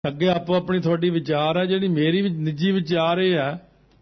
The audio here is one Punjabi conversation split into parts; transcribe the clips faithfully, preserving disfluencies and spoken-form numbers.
ਅੱਗੇ ਆਪੋ ਆਪਣੀ ਤੁਹਾਡੀ ਵਿਚਾਰ ਹੈ। ਜਿਹੜੀ ਮੇਰੀ ਨਿੱਜੀ ਵਿਚਾਰ ਇਹ ਹੈ,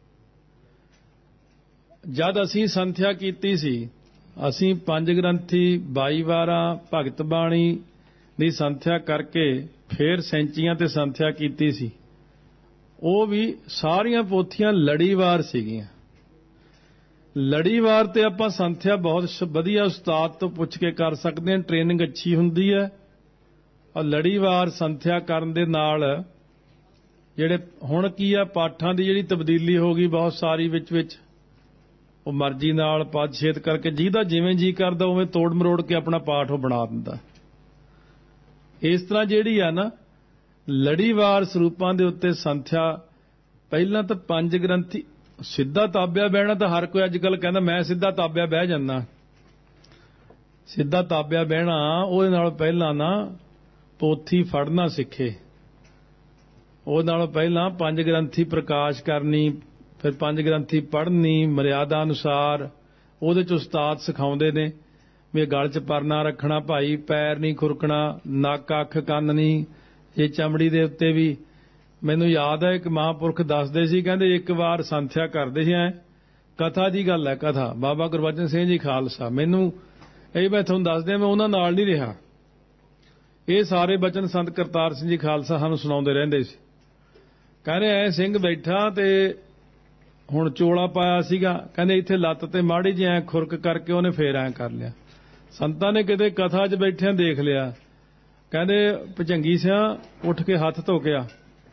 ਜਦ ਅਸੀਂ ਸੰਥਿਆ ਕੀਤੀ ਸੀ, ਅਸੀਂ ਪੰਜ ਗ੍ਰੰਥੀ ਬਾਈ ਵਾਰਾਂ ਭਗਤ ਬਾਣੀ ਦੀ ਸੰਥਿਆ ਕਰਕੇ ਫਿਰ ਸੈਂਚੀਆਂ ਤੇ ਸੰਥਿਆ ਕੀਤੀ ਸੀ। ਉਹ ਵੀ ਸਾਰੀਆਂ ਪੋਥੀਆਂ ਲੜੀਵਾਰ ਸੀਗੀਆਂ। ਲੜੀਵਾਰ ਤੇ ਆਪਾਂ ਸੰਥਿਆ ਬਹੁਤ ਵਧੀਆ ਉਸਤਾਦ ਤੋਂ ਪੁੱਛ ਕੇ ਕਰ ਸਕਦੇ ਹਾਂ, ਟ੍ਰੇਨਿੰਗ ਅੱਛੀ ਹੁੰਦੀ ਹੈ। ਔਰ ਲੜੀਵਾਰ ਸੰਥਿਆ ਕਰਨ ਦੇ ਨਾਲ ਜਿਹੜੇ ਹੁਣ ਕੀ ਆ, ਪਾਠਾਂ ਦੀ ਜਿਹੜੀ ਤਬਦੀਲੀ ਹੋ ਗਈ ਬਹੁਤ ਸਾਰੀ ਵਿੱਚ ਵਿੱਚ, ਉਹ ਮਰਜ਼ੀ ਨਾਲ ਪਦ ਛੇਦ ਕਰਕੇ ਜਿਹਦਾ ਜਿਵੇਂ ਜੀ ਕਰਦਾ ਉਵੇਂ ਤੋੜ ਮਰੋੜ ਕੇ ਆਪਣਾ ਪਾਠ ਉਹ ਬਣਾ ਦਿੰਦਾ। ਇਸ ਤਰ੍ਹਾਂ ਜਿਹੜੀ ਆ ਨਾ ਲੜੀਵਾਰ ਸਰੂਪਾਂ ਦੇ ਉੱਤੇ ਸੰਥਿਆ, ਪਹਿਲਾਂ ਤਾਂ ਪੰਜ ਗ੍ਰੰਥੀ ਸਿੱਧਾ ਤਾਬਿਆ ਬਹਿਣਾ ਤਾਂ ਹਰ ਕੋਈ ਅੱਜ ਕੱਲ ਕਹਿੰਦਾ ਮੈਂ ਸਿੱਧਾ ਤਾਬਿਆ ਬਹਿ ਜਾਂਦਾ। ਸਿੱਧਾ ਤਾਬਿਆ ਬਹਿਣਾ ਉਹਦੇ ਨਾਲ ਪਹਿਲਾਂ ਨਾ ਪੋਥੀ ਫੜਨਾ ਸਿੱਖੇ। ਉਹ ਨਾਲੋਂ ਪਹਿਲਾਂ ਪੰਜ ਗ੍ਰੰਥੀ ਪ੍ਰਕਾਸ਼ ਕਰਨੀ, ਫਿਰ ਪੰਜ ਗ੍ਰੰਥੀ ਪੜ੍ਹਨੀ ਮਰਿਆਦਾ ਅਨੁਸਾਰ। ਉਹਦੇ ਚ ਉਸਤਾਦ ਸਿਖਾਉਂਦੇ ਨੇ ਵੀ ਗਲ ਚ ਪਰਨਾ ਰੱਖਣਾ ਭਾਈ, ਪੈਰ ਨਹੀਂ ਖੁਰਕਣਾ, ਨੱਕ ਅੱਖ ਕੰਨ ਨਹੀਂ, ਇਹ ਚਮੜੀ ਦੇ ਉੱਤੇ ਵੀ। ਮੈਨੂੰ ਯਾਦ ਹੈ ਇੱਕ ਮਹਾਂਪੁਰਖ ਦੱਸਦੇ ਸੀ, ਕਹਿੰਦੇ ਇੱਕ ਵਾਰ ਸੰਥਿਆ ਕਰਦੇ ਸੀ, ਐ ਕਥਾ ਦੀ ਗੱਲ ਹੈ, ਕਥਾ ਬਾਬਾ ਗੁਰਬਚਨ ਸਿੰਘ ਜੀ ਖਾਲਸਾ। ਮੈਨੂੰ ਇਹ ਮੈਂ ਤੁਹਾਨੂੰ ਦੱਸਦਿਆਂ, ਮੈਂ ਉਹਨਾਂ ਨਾਲ ਨਹੀਂ ਰਿਹਾ। ਇਹ ਸਾਰੇ ਬਚਨ ਸੰਤ ਕਰਤਾਰ ਸਿੰਘ ਜੀ ਖਾਲਸਾ ਸਾਨੂੰ ਸੁਣਾਉਂਦੇ ਰਹਿੰਦੇ ਸੀ। ਕਹਿੰਦੇ ਐ ਸਿੰਘ ਬੈਠਾ ਤੇ ਹੁਣ ਚੋਲਾ ਪਾਇਆ ਸੀਗਾ, ਕਹਿੰਦੇ ਇੱਥੇ ਲੱਤ ਤੇ ਮਾੜੀ ਜਿਹੀ ਐ ਖੁਰਕ ਕਰਕੇ ਉਹਨੇ ਫੇਰ ਐ ਕਰ ਲਿਆ। ਸੰਤਾਂ ਨੇ ਕਿਤੇ ਕਥਾ 'ਚ ਬੈਠਿਆਂ ਦੇਖ ਲਿਆ। ਕਹਿੰਦੇ ਭਜੰਗੀ ਸਿਆਂ ਉੱਠ ਕੇ ਹੱਥ ਧੋ ਕੇ ਆ।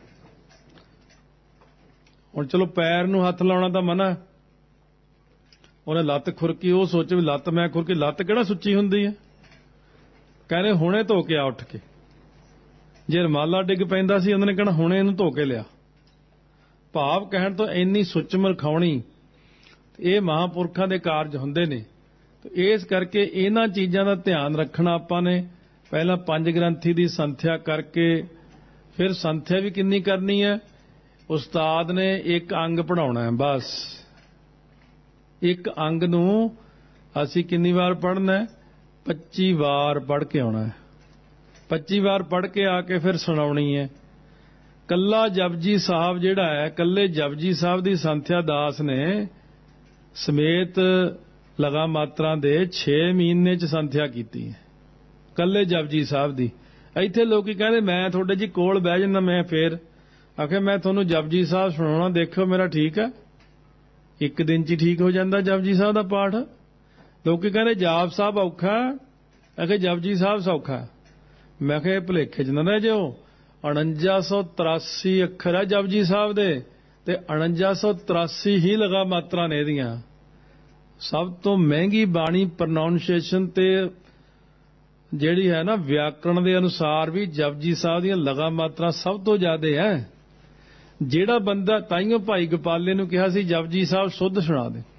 ਹੁਣ ਚਲੋ ਪੈਰ ਨੂੰ ਹੱਥ ਲਾਉਣਾ ਤਾਂ ਮਨਾ, ਉਹਨੇ ਲੱਤ ਖੁਰਕੀ। ਉਹ ਸੋਚੇ ਵੀ ਲੱਤ ਮੈਂ ਖੁਰਕੀ, ਲੱਤ ਕਿਹੜਾ ਸੁੱਚੀ ਹੁੰਦੀ ਹੈ। ਕਹਿੰਦੇ ਹੁਣੇ ਧੋ ਕੇ ਆ ਉੱਠ ਕੇ। ਜੇ ਰਮਾਲਾ ਡਿੱਗ ਪੈਂਦਾ ਸੀ ਉਹਨਾਂ ਨੇ ਕਹਿਣਾ ਹੁਣੇ ਇਹਨੂੰ ਧੋ ਕੇ ਲਿਆ। ਭਾਵ ਕਹਿਣ ਤੋਂ ਇੰਨੀ ਸੁੱਚਮ ਰਖਾਉਣੀ, ਇਹ ਮਹਾਂਪੁਰਖਾਂ ਦੇ ਕਾਰਜ ਹੁੰਦੇ ਨੇ। ਇਸ ਕਰਕੇ ਇਹਨਾਂ ਚੀਜ਼ਾਂ ਦਾ ਧਿਆਨ ਰੱਖਣਾ ਆਪਾਂ ਨੇ। ਪਹਿਲਾਂ ਪੰਜ ਗ੍ਰੰਥੀ ਦੀ ਸੰਥਿਆ ਕਰਕੇ ਫਿਰ ਸੰਥਿਆ ਵੀ ਕਿੰਨੀ ਕਰਨੀ ਹੈ। ਉਸਤਾਦ ਨੇ ਇੱਕ ਅੰਗ ਪੜ੍ਹਾਉਣਾ ਹੈ, ਬਸ ਇੱਕ ਅੰਗ ਨੂੰ ਅਸੀਂ ਕਿੰਨੀ ਵਾਰ ਪੜ੍ਹਨਾ ਹੈ? ਪੱਚੀ ਵਾਰ ਪੜ੍ਹ ਕੇ ਆਉਣਾ ਹੈ। ਪੱਚੀ ਵਾਰ ਪੜ੍ਹ ਕੇ ਆ ਕੇ ਫਿਰ ਸੁਣਾਉਣੀ ਹੈ। ਕੱਲਾ ਜਪਜੀ ਸਾਹਿਬ ਜਿਹੜਾ ਹੈ, ਕੱਲੇ ਜਪਜੀ ਸਾਹਿਬ ਦੀ ਸੰਥਿਆ ਦਾਸ ਨੇ ਸਮੇਤ ਲਗਾ ਮਾਤਰਾ ਦੇ ਛੇ ਮਹੀਨੇ ਚ ਸੰਥਿਆ ਕੀਤੀ ਹੈ, ਕੱਲੇ ਜਪਜੀ ਸਾਹਿਬ ਦੀ। ਇੱਥੇ ਲੋਕੀ ਕਹਿੰਦੇ ਮੈਂ ਤੁਹਾਡੇ ਜੀ ਕੋਲ ਬਹਿ ਜਾਂਦਾ, ਮੈਂ ਫੇਰ ਆਖੇ ਮੈਂ ਤੁਹਾਨੂੰ ਜਪਜੀ ਸਾਹਿਬ ਸੁਣਾਉਣਾ, ਦੇਖੋ ਮੇਰਾ ਠੀਕ ਹੈ। ਇੱਕ ਦਿਨ ਚ ਠੀਕ ਹੋ ਜਾਂਦਾ ਜਪਜੀ ਸਾਹਿਬ ਦਾ ਪਾਠ। ਲੋਕੀ ਕਹਿੰਦੇ ਜਾਪ ਸਾਹਿਬ ਔਖਾ, ਆਖੇ ਜਪਜੀ ਸਾਹਿਬ ਸੌਖਾ। ਮੈਂ ਕਿਹਾ ਭੁਲੇਖੇ ਚ ਨਾ ਰਹਿ ਜਾਓ। ਉਣੰਜਾ ਸੌ ਤਰਾਸੀ ਅੱਖਰ ਹੈ ਜਪਜੀ ਸਾਹਿਬ ਦੇ, ਤੇ ਉਣੰਜਾ ਸੌ ਤਰਾਸੀ ਹੀ ਲਗਾ ਮਾਤਰਾ ਨੇ ਇਹਦੀਆਂ। ਸਭ ਤੋਂ ਮਹਿੰਗੀ ਬਾਣੀ ਪ੍ਰੋਨਾਊਂਸੀਏਸ਼ਨ ਤੇ ਜਿਹੜੀ ਹੈ ਨਾ ਵਿਆਕਰਣ ਦੇ ਅਨੁਸਾਰ ਵੀ ਜਪਜੀ ਸਾਹਿਬ ਦੀਆਂ ਲਗਾ ਮਾਤਰਾ ਸਭ ਤੋਂ ਜ਼ਿਆਦਾ ਹੈ। ਜਿਹੜਾ ਬੰਦਾ, ਤਾਈਓ ਭਾਈ ਗੋਪਾਲੇ ਨੂੰ ਕਿਹਾ ਸੀ ਜਪਜੀ ਸਾਹਿਬ ਸੁੱਧ ਸੁਣਾ ਦੇ,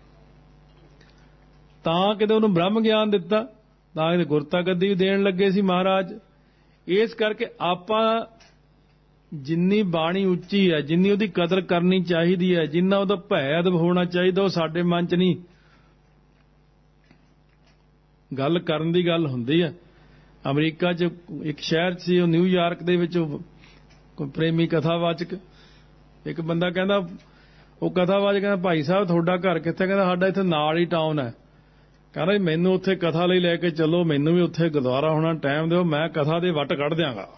ਤਾਂ ਕਿਤੇ ਉਹਨੂੰ ਬ੍ਰਹਮ ਗਿਆਨ ਦਿੱਤਾ, ਤਾਂ ਕਿਤੇ ਗੁਰਤਾ ਗੱਦੀ ਵੀ ਦੇਣ ਲੱਗੇ ਸੀ ਮਹਾਰਾਜ। ਇਸ ਕਰਕੇ ਆਪਾਂ ਜਿੰਨੀ ਬਾਣੀ ਉੱਚੀ ਹੈ, ਜਿੰਨੀ ਉਹਦੀ ਕਦਰ ਕਰਨੀ ਚਾਹੀਦੀ ਹੈ, ਜਿੰਨਾ ਉਹਦਾ ਭੈ ਅਦਬ ਹੋਣਾ ਚਾਹੀਦਾ, ਉਹ ਸਾਡੇ ਮਨ 'ਚ ਨਹੀਂ। ਗੱਲ ਕਰਨ ਦੀ ਗੱਲ ਹੁੰਦੀ ਹੈ। ਅਮਰੀਕਾ 'ਚ ਇੱਕ ਸ਼ਹਿਰ ਸੀ, ਉਹ ਨਿਊਯਾਰਕ ਦੇ ਵਿੱਚ ਕੋਈ ਪ੍ਰੇਮੀ ਕਥਾਵਾਚਕ, ਇੱਕ ਬੰਦਾ ਕਹਿੰਦਾ, ਉਹ ਕਥਾਵਾਚਕ ਕਹਿੰਦਾ ਭਾਈ ਸਾਹਿਬ ਤੁਹਾਡਾ ਘਰ ਕਿੱਥੇ? ਕਹਿੰਦਾ ਸਾਡਾ ਇੱਥੇ ਨਾਲ ਹੀ ਟਾਊਨ ਹੈ। ਕਹਿੰਦਾ ਮੈਨੂੰ ਉੱਥੇ ਕਥਾ ਲਈ ਲੈ ਕੇ ਚੱਲੋ, ਮੈਨੂੰ ਵੀ ਉੱਥੇ ਗੁਰਦੁਆਰਾ ਹੋਣਾ, ਟਾਈਮ ਦਿਓ, ਮੈਂ ਕਥਾ ਦੇ ਵੱਟ ਕੱਢ ਦਿਆਂਗਾ।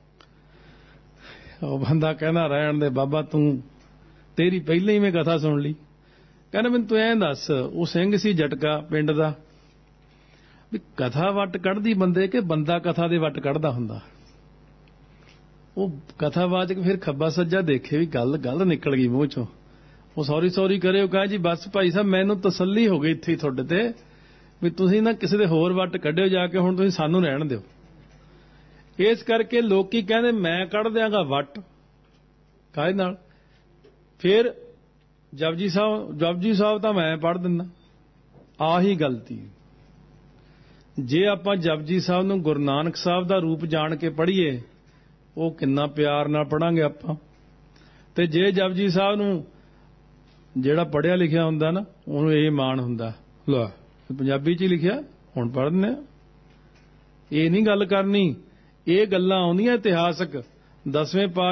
ਉਹ ਬੰਦਾ ਕਹਿੰਦਾ ਰਹਿਣ ਦੇ ਬਾਬਾ, ਤੂੰ ਤੇਰੀ ਪਹਿਲਾਂ ਹੀ ਮੈਂ ਕਥਾ ਸੁਣ ਲਈ। ਕਹਿੰਦਾ ਮੈਨੂੰ ਤੂੰ ਐਂ ਦੱਸ, ਉਹ ਸਿੰਘ ਸੀ ਜਟਕਾ ਪਿੰਡ ਦਾ, ਵੀ ਕਥਾ ਵੱਟ ਕੱਢਦੀ ਬੰਦੇ ਕਿ ਬੰਦਾ ਕਥਾ ਦੇ ਵੱਟ ਕੱਢਦਾ ਹੁੰਦਾ? ਉਹ ਕਥਾਵਾਚਕ ਫਿਰ ਖੱਬਾ ਸੱਜਾ ਦੇਖੇ ਵੀ ਗੱਲ ਗੱਲ ਨਿਕਲ ਗਈ ਮੂੰਹ ਚੋਂ। ਉਹ ਸੌਰੀ ਸੌਰੀ ਕਰੇ, ਉਹ ਕਹੇ ਜੀ ਬਸ ਭਾਈ ਸਾਹਿਬ ਮੈਨੂੰ ਤਸੱਲੀ ਹੋ ਗਈ ਇੱਥੇ ਹੀ ਤੁਹਾਡੇ ਤੇ, ਵੀ ਤੁਸੀਂ ਨਾ ਕਿਸੇ ਦੇ ਹੋਰ ਵੱਟ ਕੱਢਿਓ ਜਾ ਕੇ, ਹੁਣ ਤੁਸੀਂ ਸਾਨੂੰ ਰਹਿਣ ਦਿਓ। ਇਸ ਕਰਕੇ ਲੋਕੀ ਕਹਿੰਦੇ ਮੈਂ ਕੱਢ ਦਿਆਂਗਾ ਵੱਟ, ਕਾਹਦੇ ਨਾਲ? ਫਿਰ ਜਪਜੀ ਸਾਹਿਬ ਜਪਜੀ ਸਾਹਿਬ ਤਾਂ ਮੈਂ ਪੜ੍ਹ ਦਿੰਦਾ। ਆਹੀ ਗਲਤੀ। ਜੇ ਆਪਾਂ ਜਪਜੀ ਸਾਹਿਬ ਨੂੰ ਗੁਰੂ ਨਾਨਕ ਸਾਹਿਬ ਦਾ ਰੂਪ ਜਾਣ ਕੇ ਪੜ੍ਹੀਏ, ਉਹ ਕਿੰਨਾ ਪਿਆਰ ਨਾਲ ਪੜਾਂਗੇ ਆਪਾਂ। ਤੇ ਜੇ ਜਪਜੀ ਸਾਹਿਬ ਨੂੰ ਜਿਹੜਾ ਪੜ੍ਹਿਆ ਲਿਖਿਆ ਹੁੰਦਾ ਨਾ, ਉਹਨੂੰ ਇਹ ਮਾਣ ਹੁੰਦਾ, ਲੈ ਪੰਜਾਬੀ 'ਚ ਹੀ ਲਿਖਿਆ ਹੁਣ ਪੜ੍ਹਨੇ। ਇਹ ਨਹੀਂ ਗੱਲ ਕਰਨੀ। ਇਹ ਗੱਲਾਂ ਆਉਂਦੀਆਂ ਇਤਿਹਾਸਕ, ਦਸਵੇਂ